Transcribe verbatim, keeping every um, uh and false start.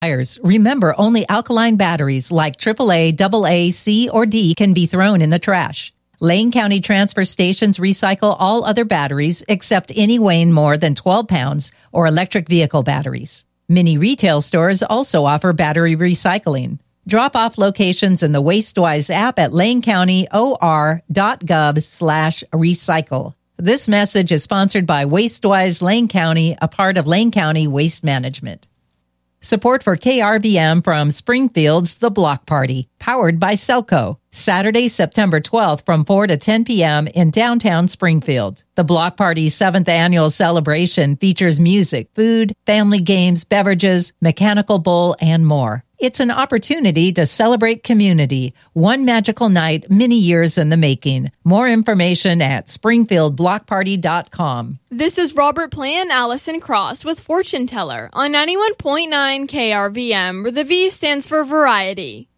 Remember, only alkaline batteries like triple A, double A, C, or D can be thrown in the trash. Lane County transfer stations recycle all other batteries except any weighing more than twelve pounds or electric vehicle batteries. Many retail stores also offer battery recycling. Drop-off locations in the WasteWise app at lanecounty.or.gov slash recycle. This message is sponsored by WasteWise Lane County, a part of Lane County Waste Management. Support for K R V M from Springfield's The Block Party, powered by Selco. Saturday, September twelfth from four to ten p.m. in downtown Springfield. The Block Party's seventh annual celebration features music, food, family games, beverages, mechanical bull, and more. It's an opportunity to celebrate community. One magical night, many years in the making. More information at springfield block party dot com. This is Robert Plan, Allison Cross with Fortune Teller on ninety-one point nine K R V M, where the V stands for variety.